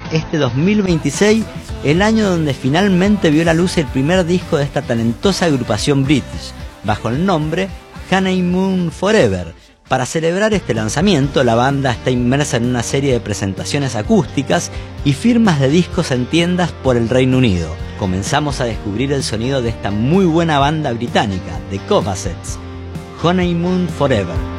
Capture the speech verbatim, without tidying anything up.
este dos mil veintiséis, el año donde finalmente vio la luz el primer disco de esta talentosa agrupación british, bajo el nombre Honeymoon Forever. Para celebrar este lanzamiento, la banda está inmersa en una serie de presentaciones acústicas y firmas de discos en tiendas por el Reino Unido. Comenzamos a descubrir el sonido de esta muy buena banda británica, The Covassets, Honeymoon Forever.